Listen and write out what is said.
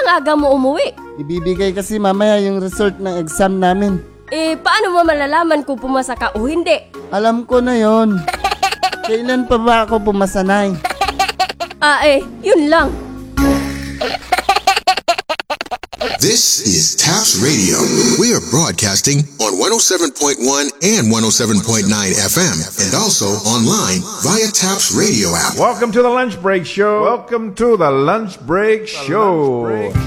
ang aga mo umuwi? Ibibigay kasi mamaya yung result ng exam namin. Paano mo malalaman kung pumasa ka o hindi? Alam ko na yon. Kailan pa ba ako pumasa, Nay? Yun lang. This is Taps Radio. We are broadcasting on 107.1 and 107.9 FM and also online via Taps Radio app. Welcome to the Lunch Break Show.